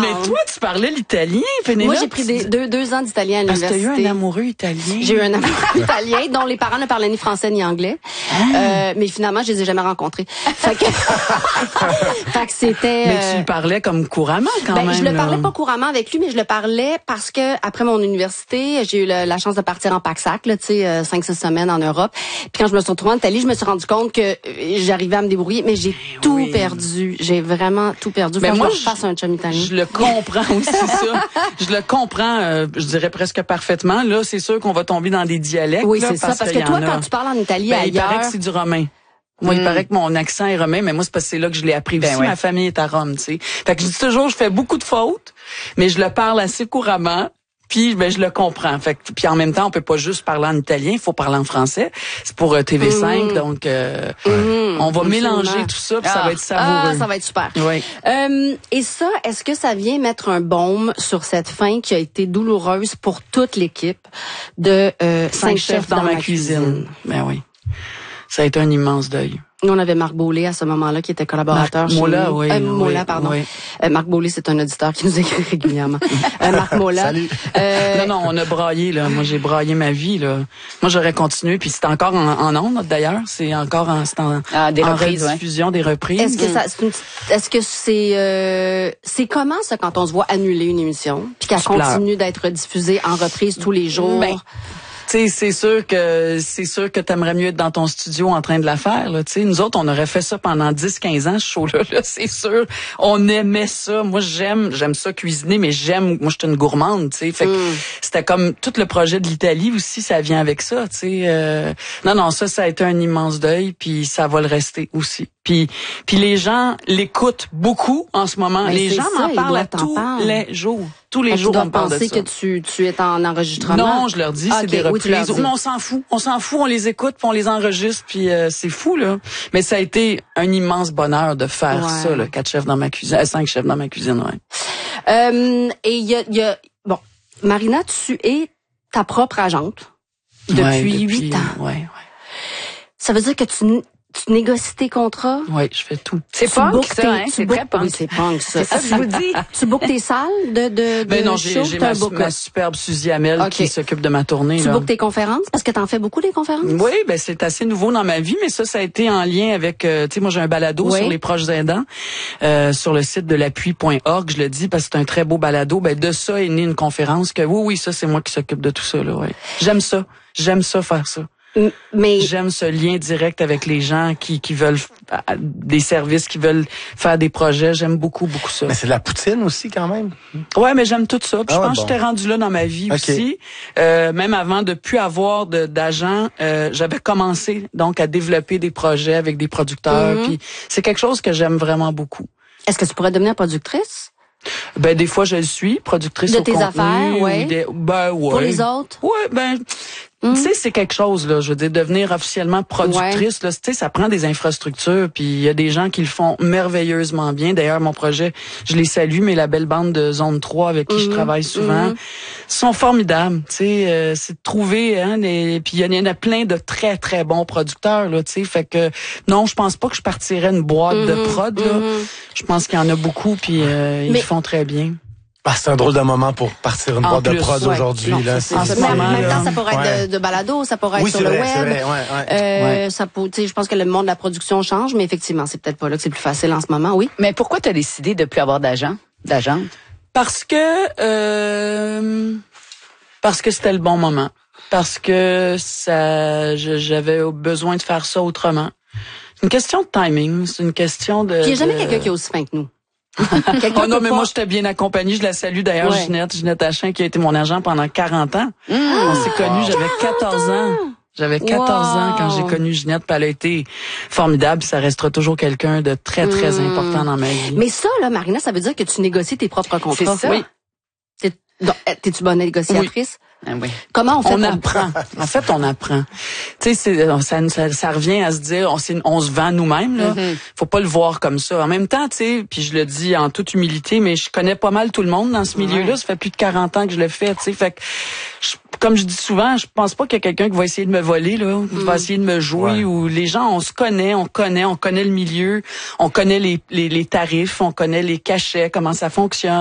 Mais toi, tu parlais l'italien, Pénélope? Moi, j'ai pris deux ans d'italien à l'université. Parce que t'as eu un amoureux italien. J'ai eu un amoureux italien dont les parents ne parlaient ni français ni anglais. Mais finalement, je les ai jamais rencontrés. Fait que c'était... Mais tu le parlais comme couramment quand même. Je le parlais pas couramment avec lui, mais je le parlais parce que après mon université, j'ai eu la chance de partir en pack-sac, là, tu sais, 5-6 semaines en Europe. Puis quand je me suis retrouvée en Italie, je me suis rendu compte que j'arrivais à me débrouiller, mais j'ai tout perdu. J'ai vraiment tout perdu. Mais moi, je fasse un chum italien. Je le comprends aussi, ça. Je le comprends, je dirais presque parfaitement. Là, c'est sûr qu'on va tomber dans des dialectes. Oui, là, c'est ça. Parce que toi, quand tu parles en Italie ailleurs... il paraît que c'est du romain. Moi, il paraît que mon accent est romain, mais moi, c'est parce que c'est là que je l'ai appris aussi. Ma famille est à Rome, tu sais. Fait que je dis toujours, je fais beaucoup de fautes, mais je le parle assez couramment. Puis je le comprends. Fait que, puis en même temps, on peut pas juste parler en italien, il faut parler en français. C'est pour TV5, donc on va mélanger tout ça, puis ça va être savoureux. Ça va être super. Oui. Et ça, est-ce que ça vient mettre un baume sur cette fin qui a été douloureuse pour toute l'équipe de 5 chefs dans ma cuisine? Ben oui. Ça a été un immense deuil. Nous, on avait Marc Beaulé à ce moment-là, qui était collaborateur chez Mola, oui. Mola, pardon. Oui. Marc Beaulé, c'est un auditeur qui nous écrit régulièrement. Marc Mola. Salut. Non, on a braillé, là. Moi, j'ai braillé ma vie, là. Moi, j'aurais continué, puis c'est encore en ondes, d'ailleurs. C'est encore des reprises, rediffusion, des reprises. Est-ce que c'est comment, ça, quand on se voit annuler une émission, puis qu'elle continue d'être diffusée en reprise tous les jours? Ben, tu sais, c'est sûr que t'aimerais mieux être dans ton studio en train de la faire, là. Tu sais, nous autres, on aurait fait ça pendant 10-15 ans, ce show-là, là, c'est sûr. On aimait ça. Moi, j'aime ça cuisiner, mais moi, je suis une gourmande, tu sais. Fait que c'était comme tout le projet de l'Italie aussi, ça vient avec ça, tu sais. Non, ça a été un immense deuil, puis ça va le rester aussi. Puis les gens l'écoutent beaucoup en ce moment. Mais les gens m'en parlent à tous les jours. Tous les jours, on parle de ça. Tu dois penser que tu es en enregistrement. Non, je leur dis, c'est des reprises. Mais on s'en fout. On les écoute, puis on les enregistre, puis c'est fou, là. Mais ça a été un immense bonheur de faire ça, là, 5 chefs dans ma cuisine, ouais. Et il y a, bon, Marina, tu es ta propre agente depuis 8 ans. Ouais. Ça veut dire que tu négocies tes contrats? Oui, je fais tout. C'est punk, ça, hein? C'est très punk. Oui, c'est punk, ça. C'est ça que je vous dis. Tu bookes tes salles de Ben non, j'ai ma superbe Suzy Hamel qui s'occupe de ma tournée. Tu bookes tes conférences? Parce que t'en fais beaucoup, des conférences? Oui, ben c'est assez nouveau dans ma vie, mais ça a été en lien avec, tu sais, moi j'ai un balado sur les proches aidants, sur le site de l'appui.org, je le dis, parce que c'est un très beau balado. Ben de ça est née une conférence que, oui, ça c'est moi qui s'occupe de tout ça, là, ouais. J'aime ça faire ça. Mais j'aime ce lien direct avec les gens qui veulent des services, qui veulent faire des projets. J'aime beaucoup ça. Mais c'est de la poutine aussi quand même. Ouais, mais j'aime tout ça. Puis je pense que j'étais rendue là dans ma vie aussi. Même avant de plus avoir d'agent, j'avais commencé donc à développer des projets avec des producteurs. Puis c'est quelque chose que j'aime vraiment beaucoup. Est-ce que tu pourrais devenir productrice? Ben des fois je le suis, productrice de au tes contenu, affaires, ouais. Pour les autres? Ouais, ben tu sais, c'est quelque chose, là. Je veux dire, devenir officiellement productrice, là, tu sais, ça prend des infrastructures, puis il y a des gens qui le font merveilleusement bien. D'ailleurs, mon projet, je les salue, mais la belle bande de Zone 3 avec qui je travaille souvent, sont formidables, tu sais. C'est de trouver, puis il y en a plein de très, très bons producteurs, là, tu sais. Fait que, non, je pense pas que je partirais une boîte de prod, là. Je pense qu'il y en a beaucoup, puis ils le font très bien. Ah, c'est un drôle de moment pour partir une boîte de prod aujourd'hui. Là, en même temps, ça pourrait être de balado, ça pourrait être sur le web. Ça peut, tu sais, je pense que le monde de la production change, mais effectivement, c'est peut-être pas là que c'est plus facile en ce moment, oui. Mais pourquoi tu as décidé de plus avoir d'agente? Parce que c'était le bon moment. Parce que j'avais besoin de faire ça autrement. C'est une question de timing, c'est une question de... Puis il n'y a jamais quelqu'un qui est aussi fin que nous. Oh non, mais moi, j'étais bien accompagnée. Je la salue d'ailleurs, Ginette Hachin, qui a été mon agent pendant 40 ans. On s'est connus, j'avais 14 ans. J'avais 14 ans quand j'ai connu Ginette, puis elle a été formidable, puis ça restera toujours quelqu'un de très, très important dans ma vie. Mais ça, là, Marina, ça veut dire que tu négocies tes propres contrats. C'est ça. Oui. T'es-tu bonne négociatrice? Oui. Comment on fait? On apprend. En fait, on apprend. Tu sais, ça revient à se dire, on se vend nous-mêmes, là. Faut pas le voir comme ça. En même temps, tu sais, puis je le dis en toute humilité, mais je connais pas mal tout le monde dans ce milieu-là. Ça fait plus de 40 ans que je le fais, tu sais. Fait que, comme je dis souvent, je pense pas qu'il y a quelqu'un qui va essayer de me voler, là, ou qui va essayer de me jouer, ou les gens, on se connaît, on connaît le milieu, on connaît les tarifs, on connaît les cachets, comment ça fonctionne.